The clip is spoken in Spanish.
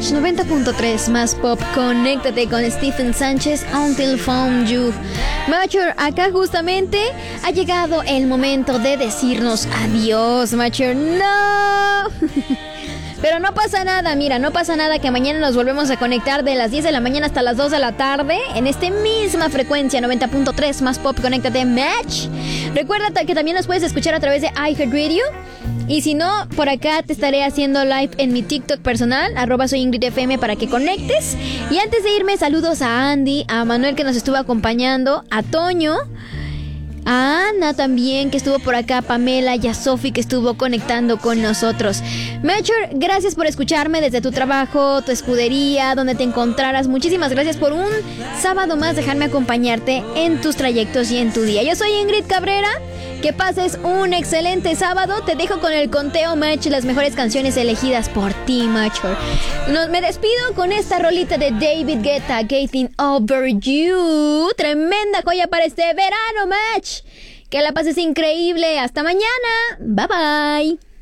Match 90.3 más pop. Conéctate con Stephen Sánchez, Until Found You. Macher, acá justamente ha llegado el momento de decirnos adiós, Macher. ¡No! Pero no pasa nada, mira, no pasa nada que mañana nos volvemos a conectar de las 10 de la mañana hasta las 2 de la tarde en esta misma frecuencia 90.3 más pop. Conéctate, Match. Recuerda que también nos puedes escuchar a través de iHeartRadio. Y si no, por acá te estaré haciendo live en mi TikTok personal, @soyingridfm, para que conectes. Y antes de irme, saludos a Andy, a Manuel, que nos estuvo acompañando, a Toño, a Ana también, que estuvo por acá, a Pamela y a Sofi, que estuvo conectando con nosotros. Macher, gracias por escucharme desde tu trabajo, tu escudería, donde te encontraras. Muchísimas gracias por un sábado más dejarme acompañarte en tus trayectos y en tu día. Yo soy Ingrid Cabrera. Que pases un excelente sábado. Te dejo con el conteo, Match, las mejores canciones elegidas por ti, Macher. Me despido con esta rolita de David Guetta, Getting Over You. Tremenda joya para este verano, Match. Que la pases increíble. Hasta mañana. Bye bye.